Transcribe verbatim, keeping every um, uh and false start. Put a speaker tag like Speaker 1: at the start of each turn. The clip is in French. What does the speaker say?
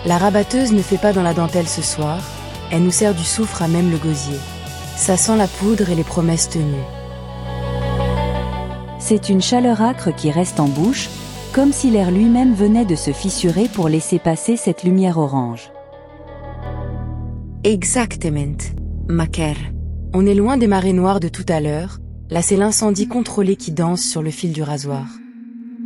Speaker 1: La rabatteuse ne fait pas dans la dentelle ce soir, elle nous sert du soufre à même le gosier. Ça sent la poudre et les promesses tenues.
Speaker 2: C'est une chaleur âcre qui reste en bouche, comme si l'air lui-même venait de se fissurer pour laisser passer cette lumière orange.
Speaker 1: Exactement, Maker. On est loin des marées noires de tout à l'heure, là c'est l'incendie contrôlé qui danse sur le fil du rasoir.